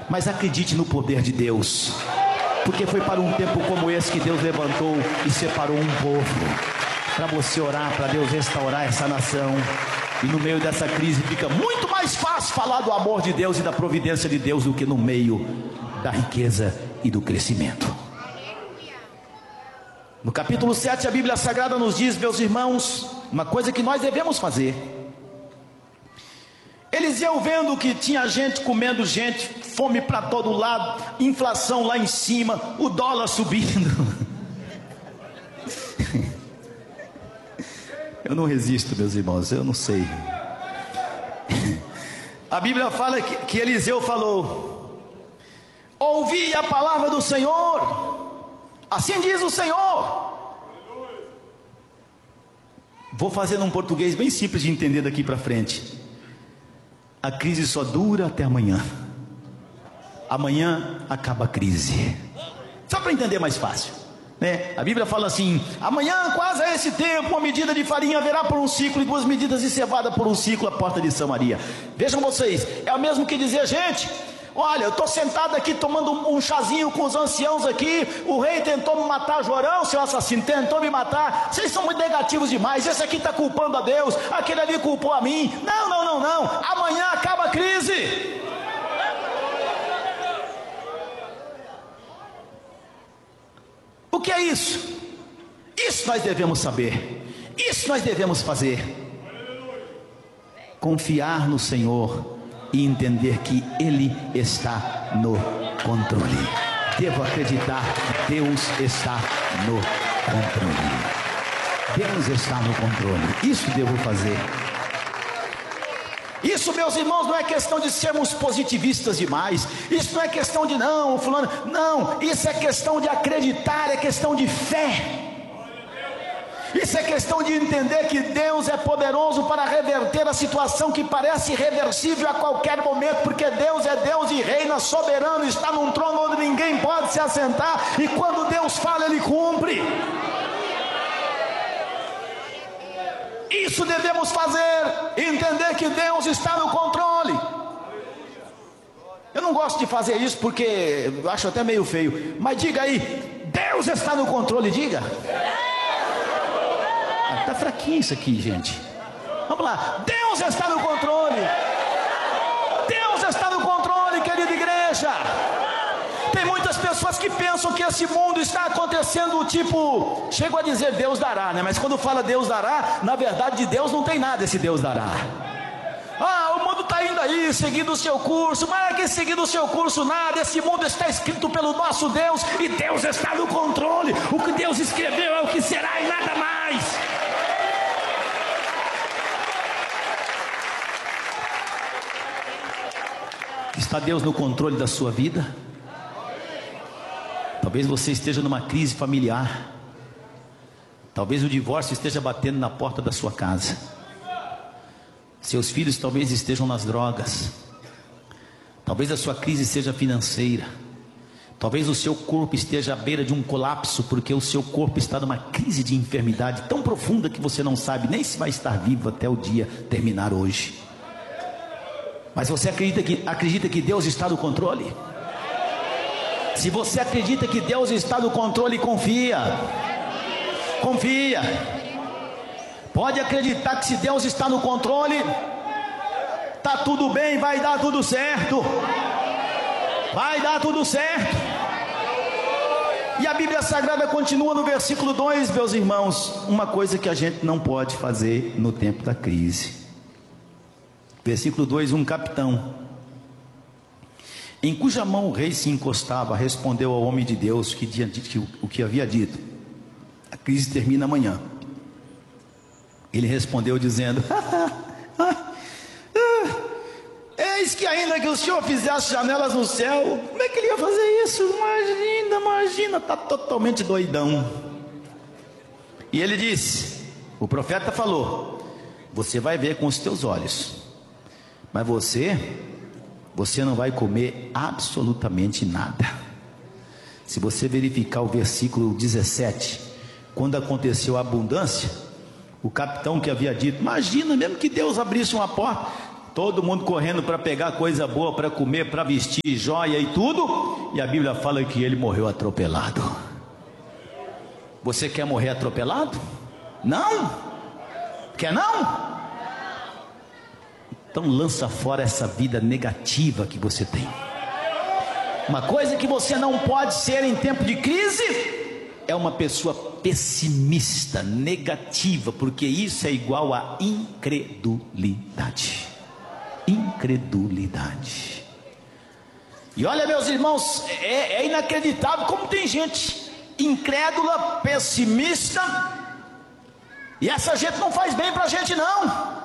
Mas acredite no poder de Deus, porque foi para um tempo como esse que Deus levantou e separou um povo para você orar, para Deus restaurar essa nação. E no meio dessa crise fica muito mais fácil falar do amor de Deus e da providência de Deus do que no meio da riqueza e do crescimento. No capítulo 7 a Bíblia Sagrada nos diz, meus irmãos, uma coisa que nós devemos fazer. Eliseu, vendo que tinha gente comendo gente, fome para todo lado, inflação lá em cima, o dólar subindo. Eu não resisto, meus irmãos, eu não sei. A Bíblia fala que Eliseu falou: ouvi a palavra do Senhor, assim diz o Senhor. Vou fazer num português bem simples de entender daqui para frente. A crise só dura até amanhã. Amanhã acaba a crise. Só para entender mais fácil, né? A Bíblia fala assim: amanhã quase a esse tempo, uma medida de farinha haverá por um ciclo, e 2 medidas de cevada por um ciclo à porta de Samaria. Vejam vocês, é o mesmo que dizer: gente, olha, eu estou sentado aqui tomando um chazinho com os anciãos aqui, o rei tentou me matar, Jorão, seu assassino, tentou me matar, vocês são muito negativos demais, esse aqui está culpando a Deus, aquele ali culpou a mim. Não, amanhã acaba a crise. O que é isso? Isso nós devemos saber, isso nós devemos fazer. Confiar no Senhor e entender que Ele está no controle. Devo acreditar que Deus está no controle. Deus está no controle. Isso devo fazer. Isso, meus irmãos, não é questão de sermos positivistas demais. Isso não é questão de não, fulano. Não, isso é questão de acreditar, é questão de fé. Isso é questão de entender que Deus é poderoso para reverter a situação que parece irreversível a qualquer momento, porque Deus é Deus e reina soberano, está num trono onde ninguém pode se assentar, e quando Deus fala, Ele cumpre. Isso devemos fazer, entender que Deus está no controle. Eu não gosto de fazer isso porque eu acho até meio feio, mas diga aí: Deus está no controle, diga. Está fraquinho isso aqui, gente. Vamos lá. Deus está no controle. Deus está no controle, querida igreja. Tem muitas pessoas que pensam que esse mundo está acontecendo tipo, chego a dizer Deus dará, né? Mas quando fala Deus dará, na verdade de Deus não tem nada esse Deus dará. Ah, o mundo está indo aí, seguindo o seu curso. Mas é que seguindo o seu curso nada. Esse mundo está escrito pelo nosso Deus, e Deus está no controle. O que Deus escreveu é o que será e nada mais. Está Deus no controle da sua vida? Talvez você esteja numa crise familiar. Talvez o divórcio esteja batendo na porta da sua casa. Seus filhos talvez estejam nas drogas. Talvez a sua crise seja financeira. Talvez o seu corpo esteja à beira de um colapso, porque o seu corpo está numa crise de enfermidade tão profunda que você não sabe nem se vai estar vivo até o dia terminar hoje. Mas você acredita que Deus está no controle? Se você acredita que Deus está no controle, confia. Confia. Pode acreditar que se Deus está no controle, está tudo bem, vai dar tudo certo. Vai dar tudo certo. E a Bíblia Sagrada continua no versículo 2, meus irmãos. Uma coisa que a gente não pode fazer no tempo da crise. Versículo 2, um capitão, em cuja mão o rei se encostava, respondeu ao homem de Deus que tinha dito o que havia dito: a crise termina amanhã. Ele respondeu dizendo: eis que ainda que o Senhor fizesse janelas no céu, como é que ele ia fazer isso? Imagina, está totalmente doidão. E ele disse, o profeta falou: você vai ver com os teus olhos, mas você não vai comer absolutamente nada. Se você verificar o versículo 17, quando aconteceu a abundância, o capitão que havia dito: imagina, mesmo que Deus abrisse uma porta, Todo mundo correndo para pegar coisa boa para comer, para vestir, joia e tudo. E a Bíblia fala que ele morreu atropelado. Você quer morrer atropelado? Não? Quer não? Então lança fora essa vida negativa que você tem. Uma coisa que você não pode ser em tempo de crise é uma pessoa pessimista, negativa, porque isso é igual a incredulidade. Incredulidade. E olha, meus irmãos, é inacreditável como tem gente incrédula, pessimista, e essa gente não faz bem pra gente não.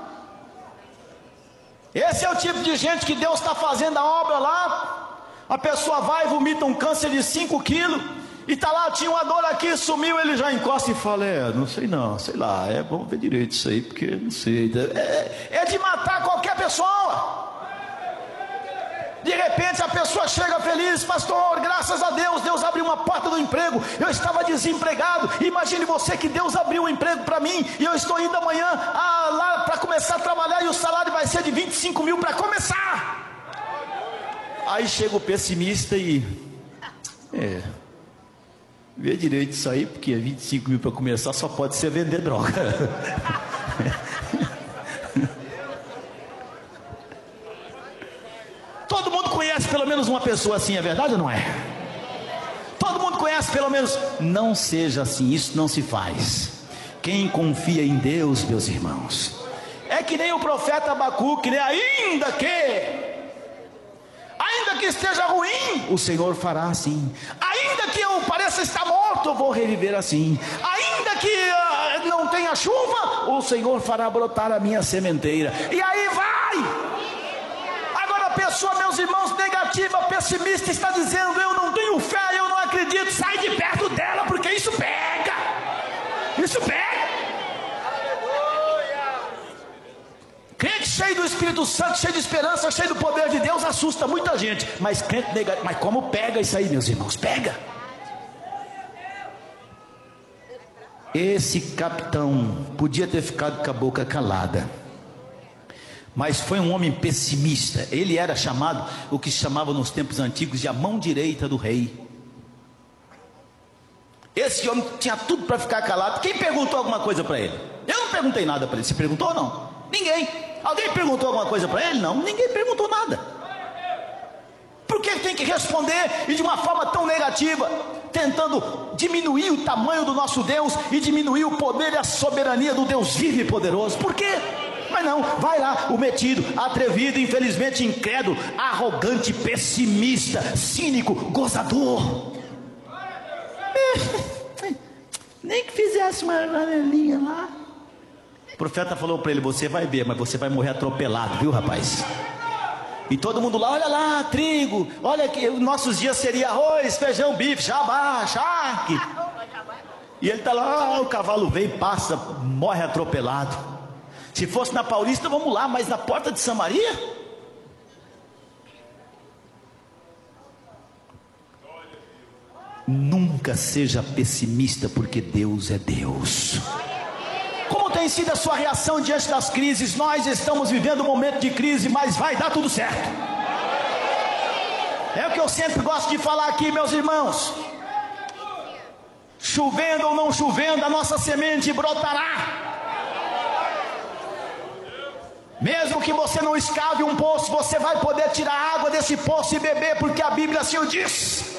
Esse é o tipo de gente que Deus está fazendo a obra lá, a pessoa vai e vomita um câncer de 5 quilos, e está lá, tinha uma dor aqui, sumiu, ele já encosta e fala, não sei não, sei lá, vamos ver direito isso aí, porque não sei, é de matar qualquer pessoa. De repente a pessoa chega feliz, pastor, graças a Deus, Deus abriu uma porta do emprego, eu estava desempregado, imagine você que Deus abriu um emprego para mim, e eu estou indo amanhã lá para começar a trabalhar, e o salário vai ser de 25 mil para começar. Aí chega o pessimista e vê direito isso aí, porque 25 mil para começar só pode ser vender droga. Todo mundo conhece pelo menos uma pessoa assim, é verdade ou não é? Todo mundo conhece pelo menos. Não seja assim, isso não se faz. Quem confia em Deus, meus irmãos, é que nem o profeta Abacuque, né? Ainda que esteja ruim, o Senhor fará assim. Ainda que eu pareça estar morto, eu vou reviver assim. Ainda que não tenha chuva, o Senhor fará brotar a minha sementeira. E aí vai. Agora a pessoa, meus irmãos, negativa, pessimista, está dizendo, eu não tenho fé, eu não acredito. Sai de perto dela, porque isso pega. Isso pega. Crente cheio do Espírito Santo, cheio de esperança, cheio do poder de Deus, assusta muita gente. Mas crente negativo, mas como pega isso aí, meus irmãos? Pega. Esse capitão podia ter ficado com a boca calada, mas foi um homem pessimista. Ele era chamado, o que se chamava nos tempos antigos, de a mão direita do rei. Esse homem tinha tudo para ficar calado. Quem perguntou alguma coisa para ele? Eu não perguntei nada para ele. Você perguntou ou não? Ninguém. Alguém perguntou alguma coisa para ele? Não, ninguém perguntou nada. Por que ele tem que responder e de uma forma tão negativa, tentando diminuir o tamanho do nosso Deus e diminuir o poder e a soberania do Deus vivo e poderoso? Por quê? Mas não, vai lá, o metido, atrevido, infelizmente incrédulo, arrogante, pessimista, cínico, gozador. Nem que fizesse uma janelinha lá. O profeta falou para ele, você vai ver, mas você vai morrer atropelado, viu, rapaz? E todo mundo lá, olha lá, trigo, olha que os nossos dias seria arroz, feijão, bife, jabá, charque. E ele está lá, o cavalo vem, passa, morre atropelado. Se fosse na Paulista, vamos lá, mas na porta de Samaria? Nunca seja pessimista, porque Deus é Deus. Como tem sido a sua reação diante das crises? Nós estamos vivendo um momento de crise, mas vai dar tudo certo. É o que eu sempre gosto de falar aqui, meus irmãos. Chovendo ou não chovendo, a nossa semente brotará. Mesmo que você não escave um poço, você vai poder tirar água desse poço e beber, porque a Bíblia assim o diz.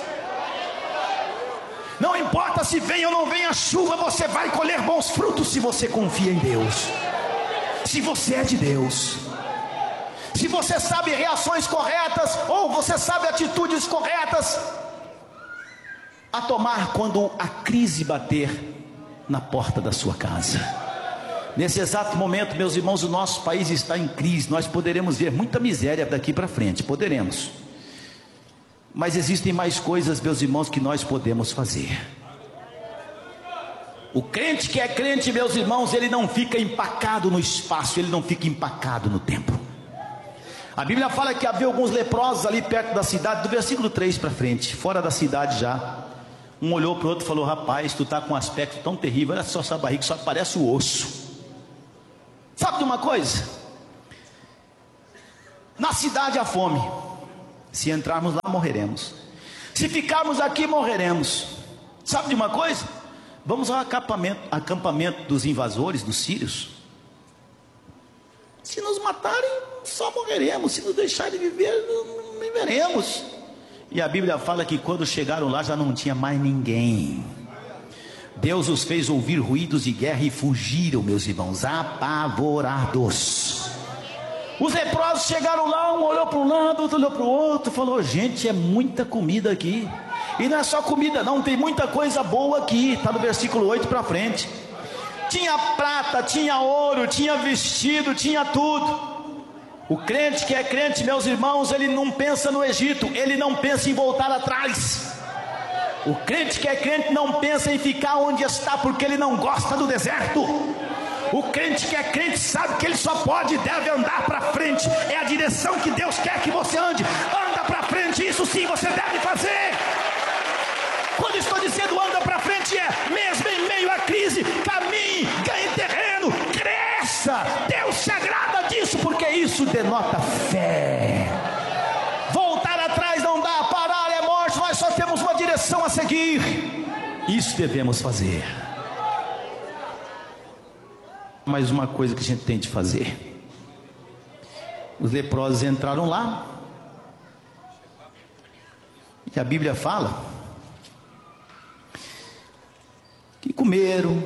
Não importa se vem ou não vem a chuva, você vai colher bons frutos se você confia em Deus. Se você é de Deus. Se você sabe reações corretas, ou você sabe atitudes corretas a tomar quando a crise bater na porta da sua casa. Nesse exato momento, meus irmãos, o nosso país está em crise. Nós poderemos ver muita miséria daqui para frente, poderemos. Mas existem mais coisas, meus irmãos, que nós podemos fazer. O crente que é crente, meus irmãos, ele não fica empacado no espaço, ele não fica empacado no tempo. A Bíblia fala que havia alguns leprosos ali perto da cidade, do versículo 3 para frente, fora da cidade já. Um olhou para o outro e falou, rapaz, tu está com um aspecto tão terrível, olha só essa barriga, só parece o osso. Sabe de uma coisa? Na cidade há fome. Se entrarmos lá, morreremos. Se ficarmos aqui, morreremos. Sabe de uma coisa? Vamos ao acampamento dos invasores, dos sírios. Se nos matarem, só morreremos. Se nos deixarem viver, não viveremos. E a Bíblia fala que quando chegaram lá, já não tinha mais ninguém. Deus os fez ouvir ruídos de guerra e fugiram, meus irmãos, apavorados. Os leprosos chegaram lá, um olhou para um lado, outro olhou para o outro, falou: gente, é muita comida aqui. E não é só comida não, tem muita coisa boa aqui. Está no versículo 8 para frente. Tinha prata, tinha ouro, tinha vestido, tinha tudo. O crente que é crente, meus irmãos, ele não pensa no Egito, ele não pensa em voltar atrás. O crente que é crente não pensa em ficar onde está, porque ele não gosta do deserto. O crente que é crente sabe que ele só pode e deve andar para frente. É a direção que Deus quer que você ande. Anda para frente, isso sim você deve fazer. Quando estou dizendo anda para frente, é mesmo em meio à crise, caminhe, ganhe terreno, cresça. Deus se agrada disso, porque isso denota fé. Voltar atrás não dá, parar é morte. Nós só temos uma direção a seguir. Isso devemos fazer. Mais uma coisa que a gente tem de fazer. Os leprosos entraram lá, e a Bíblia fala que comeram,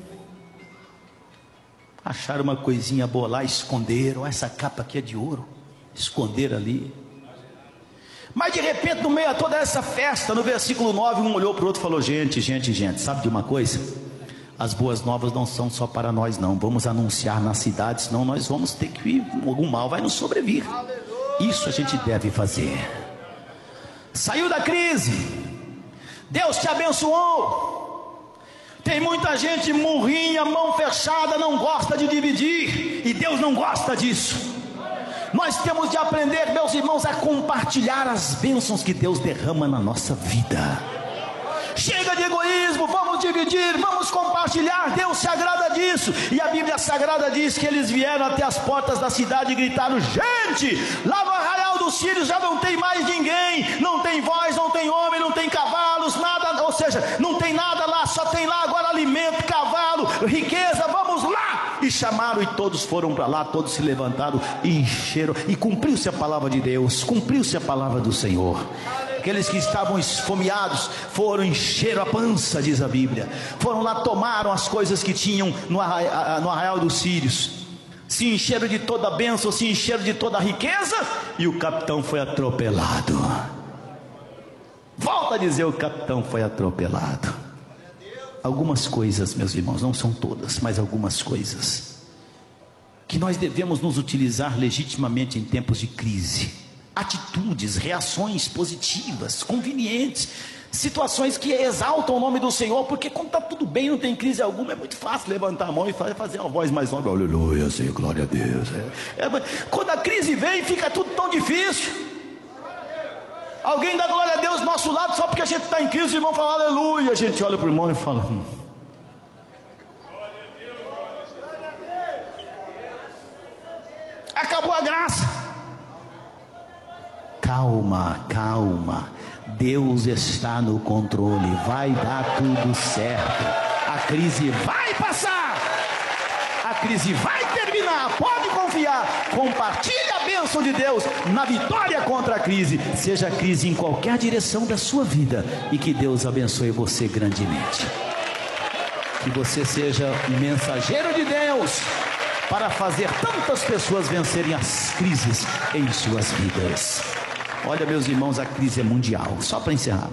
acharam uma coisinha boa lá, esconderam. Essa capa aqui é de ouro, esconderam ali. Mas de repente, no meio a toda essa festa, no versículo 9, um olhou para o outro e falou: gente, sabe de uma coisa? As boas novas não são só para nós não. Vamos anunciar na cidade, senão nós vamos ter que ir, algum mal vai nos sobrevir. Isso a gente deve fazer. Saiu da crise, Deus te abençoou. Tem muita gente murrinha, mão fechada, não gosta de dividir, e Deus não gosta disso. Nós temos de aprender, meus irmãos, a compartilhar as bênçãos que Deus derrama na nossa vida. Chega de egoísmo, vamos dividir, vamos compartilhar. Deus se agrada disso. E a Bíblia Sagrada diz que eles vieram até as portas da cidade e gritaram: gente, lá no arraial dos sírios já não tem mais ninguém. Não tem voz, não tem homem, não tem cavalos, nada. Ou seja, não tem nada lá, só tem lá agora alimento, cavalo, riqueza. Vamos lá. E chamaram, e todos foram para lá, todos se levantaram e encheram. E cumpriu-se a palavra de Deus, cumpriu-se a palavra do Senhor. Aqueles que estavam esfomeados foram, encheram a pança, diz a Bíblia. Foram lá, tomaram as coisas que tinham no arraial dos sírios. Se encheram de toda a bênção, se encheram de toda a riqueza. E o capitão foi atropelado. Volta a dizer, o capitão foi atropelado. Algumas coisas, meus irmãos, não são todas, mas algumas coisas que nós devemos nos utilizar legitimamente em tempos de crise. Atitudes, reações positivas, convenientes, situações que exaltam o nome do Senhor, porque quando está tudo bem, não tem crise alguma, é muito fácil levantar a mão e fazer uma voz mais longa: aleluia, Senhor, glória a Deus. Quando a crise vem, fica tudo tão difícil. Alguém dá glória a Deus do nosso lado, só porque a gente está em crise, o irmão fala aleluia, a gente olha para o irmão e fala: acabou a graça. Calma, Deus está no controle, vai dar tudo certo. A crise vai passar, a crise vai terminar, pode confiar. Compartilhe a bênção de Deus na vitória contra a crise, seja a crise em qualquer direção da sua vida, e que Deus abençoe você grandemente. Que você seja um mensageiro de Deus para fazer tantas pessoas vencerem as crises em suas vidas. Olha, meus irmãos, a crise é mundial. Só para encerrar,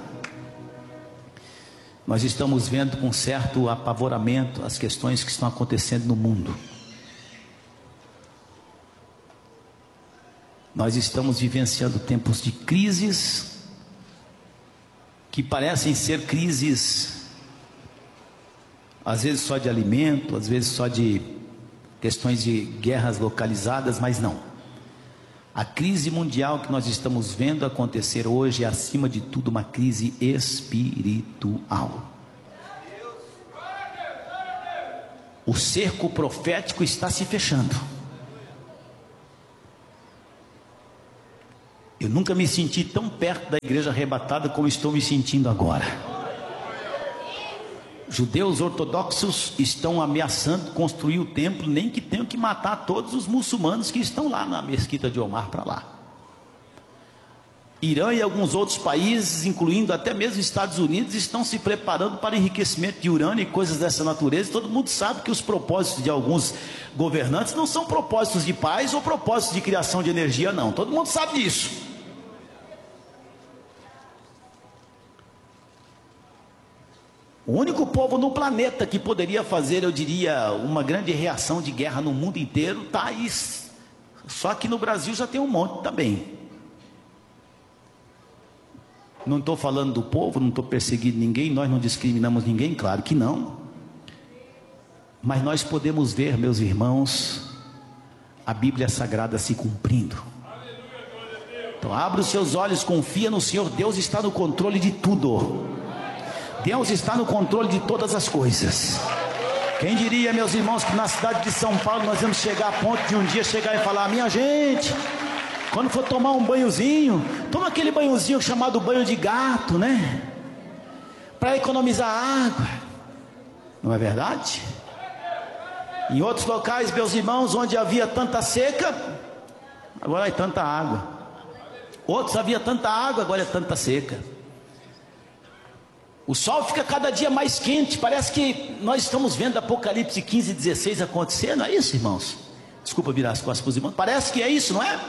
nós estamos vendo com certo apavoramento as questões que estão acontecendo no mundo. Nós estamos vivenciando tempos de crises que parecem ser crises, às vezes só de alimento, às vezes só de questões de guerras localizadas, mas não. A crise mundial que nós estamos vendo acontecer hoje é, acima de tudo, uma crise espiritual. O cerco profético está se fechando. Eu nunca me senti tão perto da igreja arrebatada como estou me sentindo agora. Judeus ortodoxos estão ameaçando construir o templo, nem que tenham que matar todos os muçulmanos que estão lá na mesquita de Omar para lá. Irã e alguns outros países, incluindo até mesmo Estados Unidos, estão se preparando para enriquecimento de urânio e coisas dessa natureza. Todo mundo sabe que os propósitos de alguns governantes não são propósitos de paz ou propósitos de criação de energia, não. Todo mundo sabe disso. O único povo no planeta que poderia fazer, eu diria, uma grande reação de guerra no mundo inteiro, está aí. Só que no Brasil já tem um monte também. Não estou falando do povo, não estou perseguindo ninguém, nós não discriminamos ninguém, claro que não. Mas nós podemos ver, meus irmãos, a Bíblia Sagrada se cumprindo. Então abra os seus olhos, confia no Senhor. Deus está no controle de tudo. Deus está no controle de todas as coisas. Quem diria, meus irmãos, que na cidade de São Paulo nós vamos chegar a ponto de um dia chegar e falar: minha gente, quando for tomar um banhozinho, toma aquele banhozinho chamado banho de gato, né? Para economizar água. Não é verdade? Em outros locais, meus irmãos, onde havia tanta seca, agora é tanta água. Outros havia tanta água, agora é tanta seca. O sol fica cada dia mais quente. Parece que nós estamos vendo Apocalipse 15, 16 acontecer, não é isso, irmãos? Desculpa virar as costas para os irmãos. Parece que é isso, não é?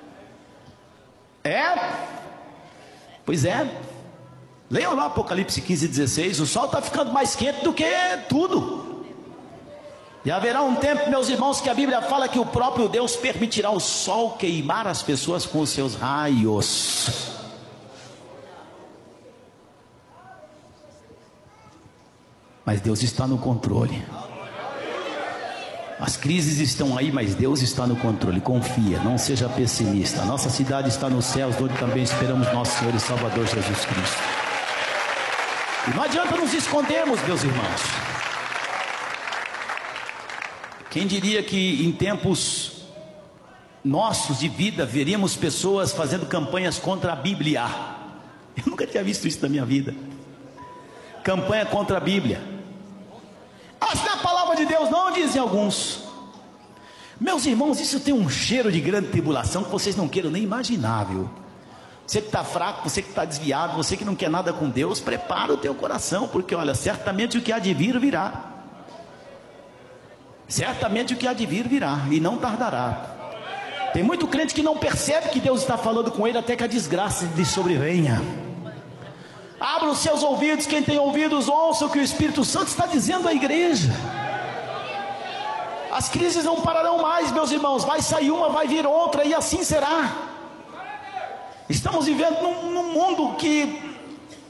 É? Pois é. Leiam lá Apocalipse 15, 16. O sol está ficando mais quente do que tudo. E haverá um tempo, meus irmãos, que a Bíblia fala que o próprio Deus permitirá o sol queimar as pessoas com os seus raios. Mas Deus está no controle. As crises estão aí, mas Deus está no controle. Confia, não seja pessimista. A nossa cidade está nos céus, onde também esperamos nosso Senhor e Salvador Jesus Cristo. E não adianta nos escondermos, meus irmãos. Quem diria que em tempos nossos de vida veríamos pessoas fazendo campanhas contra a Bíblia? Eu nunca tinha visto isso na minha vida. Campanha contra a Bíblia. Isso não é a palavra de Deus, não, dizem alguns. Meus irmãos, isso tem um cheiro de grande tribulação que vocês não queiram nem imaginar, viu? Você que está fraco, você que está desviado, você que não quer nada com Deus, prepara o teu coração, porque olha, certamente o que há de vir virá. Certamente o que há de vir virá, e não tardará. Tem muito crente que não percebe que Deus está falando com ele até que a desgraça lhe sobrevenha. Abra os seus ouvidos, quem tem ouvidos ouça o que o Espírito Santo está dizendo à igreja. As crises não pararão mais, meus irmãos. Vai sair uma, vai vir outra, e assim será. Estamos vivendo num mundo que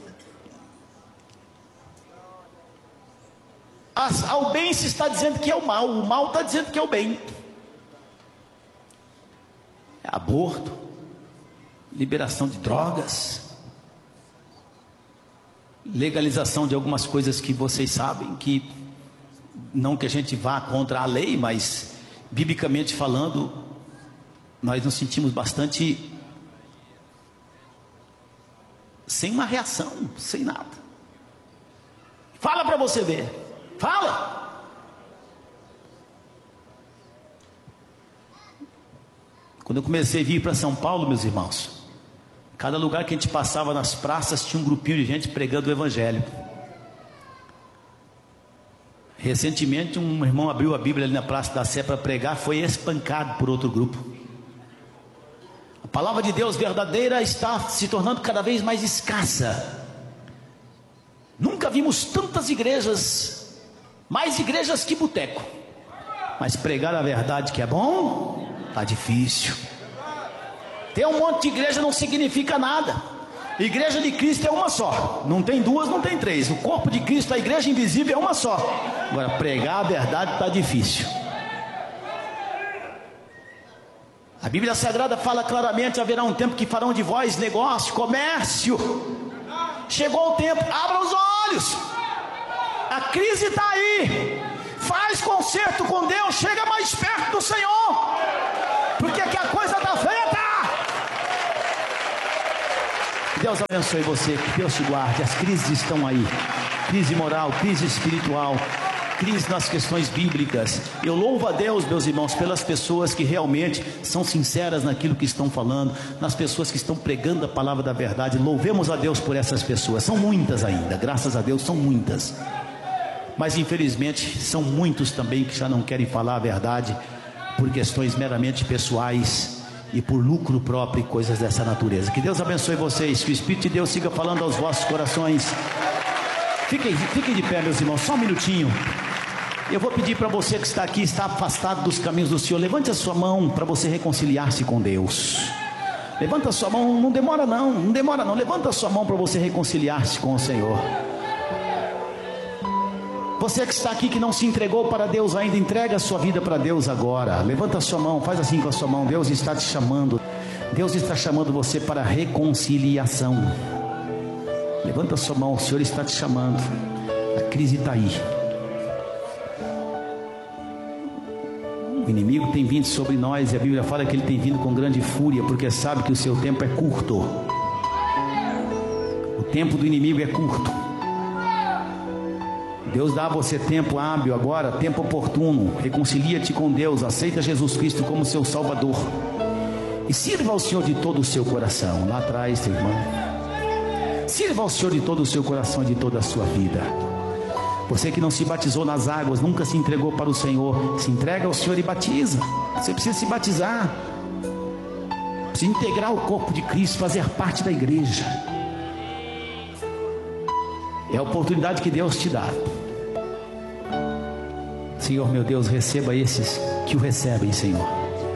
ao bem se está dizendo que é o mal está dizendo que é o bem. É aborto, liberação de drogas, legalização de algumas coisas que vocês sabem que, não que a gente vá contra a lei, mas biblicamente falando, nós nos sentimos bastante sem uma reação, sem nada. Fala para você ver, fala. Quando eu comecei a vir para São Paulo, meus irmãos, cada lugar que a gente passava nas praças tinha um grupinho de gente pregando o Evangelho. Recentemente um irmão abriu a Bíblia ali na Praça da Sé para pregar, foi espancado por outro grupo. A palavra de Deus verdadeira está se tornando cada vez mais escassa. Nunca vimos tantas igrejas, mais igrejas que boteco. Mas pregar a verdade que é bom, está difícil. Ter um monte de igreja não significa nada. Igreja de Cristo é uma só, não tem duas, não tem três. O corpo de Cristo, a igreja invisível, é uma só. Agora pregar a verdade está difícil. A Bíblia Sagrada fala claramente: haverá um tempo que farão de vós negócio, comércio. Chegou o tempo, abra os olhos. A crise está aí. Faz concerto com Deus, chega mais perto do Senhor, porque que a coisa está feita. Deus abençoe você, que Deus te guarde. As crises estão aí, crise moral, crise espiritual, crise nas questões bíblicas. Eu louvo a Deus, meus irmãos, pelas pessoas que realmente são sinceras naquilo que estão falando, nas pessoas que estão pregando a palavra da verdade. Louvemos a Deus por essas pessoas. São muitas ainda, graças a Deus são muitas, mas infelizmente são muitos também que já não querem falar a verdade por questões meramente pessoais e por lucro próprio e coisas dessa natureza. Que Deus abençoe vocês, que o Espírito de Deus siga falando aos vossos corações. Fiquem de pé, meus irmãos, só um minutinho. Eu vou pedir para você que está aqui, está afastado dos caminhos do Senhor, levante a sua mão para você reconciliar-se com Deus. Levanta a sua mão, não demora não, levanta a sua mão para você reconciliar-se com o Senhor. Você que está aqui, que não se entregou para Deus ainda, entrega a sua vida para Deus agora. Levanta a sua mão, faz assim com a sua mão. Deus está te chamando, Deus está chamando você para reconciliação. Levanta a sua mão, o Senhor está te chamando. A crise está aí. O inimigo tem vindo sobre nós, e a Bíblia fala que ele tem vindo com grande fúria, porque sabe que o seu tempo é curto. O tempo do inimigo é curto. Deus dá a você tempo hábil agora, tempo oportuno. Reconcilia-te com Deus, aceita Jesus Cristo como seu Salvador e sirva ao Senhor de todo o seu coração. Lá atrás, seu irmão, sirva ao Senhor de todo o seu coração e de toda a sua vida. Você que não se batizou nas águas, nunca se entregou para o Senhor, se entrega ao Senhor e batiza. Você precisa se batizar, precisa integrar o corpo de Cristo, fazer parte da igreja. É a oportunidade que Deus te dá. Senhor meu Deus, receba esses que o recebem, Senhor.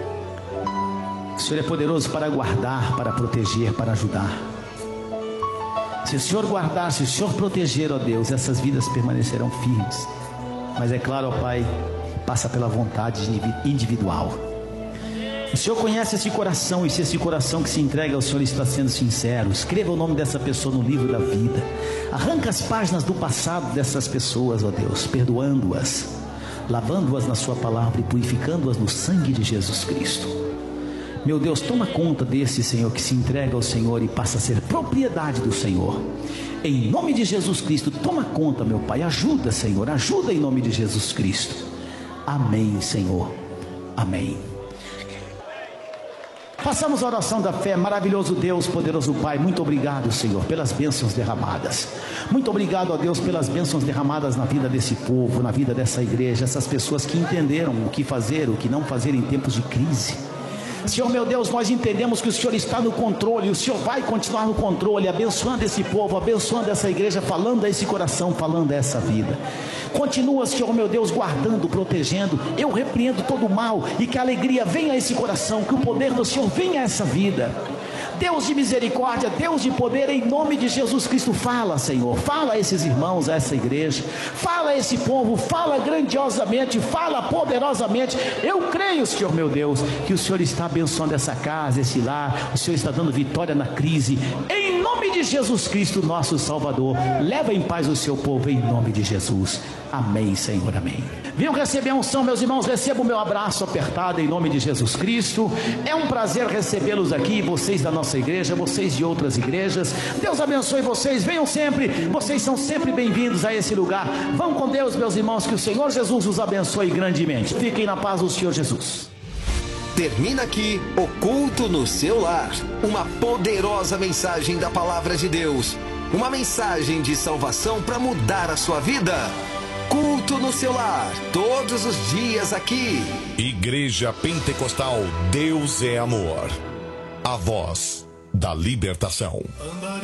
O Senhor é poderoso para guardar, para proteger, para ajudar. Se o Senhor guardar, se o Senhor proteger, ó Deus, essas vidas permanecerão firmes. Mas é claro, ó Pai, passa pela vontade individual. O Senhor conhece esse coração, e se esse coração que se entrega ao Senhor está sendo sincero, escreva o nome dessa pessoa no livro da vida. Arranca as páginas do passado dessas pessoas, ó Deus, perdoando-as, lavando-as na sua palavra e purificando-as no sangue de Jesus Cristo. Meu Deus, toma conta desse, Senhor, que se entrega ao Senhor e passa a ser propriedade do Senhor. Em nome de Jesus Cristo, toma conta, meu Pai. Ajuda, Senhor, ajuda em nome de Jesus Cristo. Amém, Senhor. Amém. Façamos a oração da fé. Maravilhoso Deus, poderoso Pai, muito obrigado, Senhor, pelas bênçãos derramadas. Muito obrigado, ó Deus, pelas bênçãos derramadas na vida desse povo, na vida dessa igreja. Essas pessoas que entenderam o que fazer, o que não fazer em tempos de crise. Senhor meu Deus, nós entendemos que o Senhor está no controle, o Senhor vai continuar no controle, abençoando esse povo, abençoando essa igreja, falando a esse coração, falando a essa vida. Continua, Senhor meu Deus, guardando, protegendo. Eu repreendo todo o mal, e que a alegria venha a esse coração, que o poder do Senhor venha a essa vida. Deus de misericórdia, Deus de poder, em nome de Jesus Cristo, fala, Senhor, fala a esses irmãos, a essa igreja, fala a esse povo, fala grandiosamente, fala poderosamente. Eu creio, Senhor meu Deus, que o Senhor está abençoando essa casa, esse lar, o Senhor está dando vitória na crise, em nome de Jesus Cristo, nosso Salvador. Leva em paz o seu povo, em nome de Jesus. Amém, Senhor, amém. Venham receber a unção, meus irmãos, receba o meu abraço apertado em nome de Jesus Cristo. É um prazer recebê-los aqui, vocês da nossa igreja, vocês de outras igrejas. Deus abençoe vocês, venham sempre, vocês são sempre bem-vindos a esse lugar. Vão com Deus, meus irmãos, que o Senhor Jesus os abençoe grandemente. Fiquem na paz do Senhor Jesus. Termina aqui o Culto no Seu Lar, uma poderosa mensagem da Palavra de Deus, uma mensagem de salvação para mudar a sua vida. Culto no Seu Lar, todos os dias aqui. Igreja Pentecostal Deus é Amor, a voz da libertação.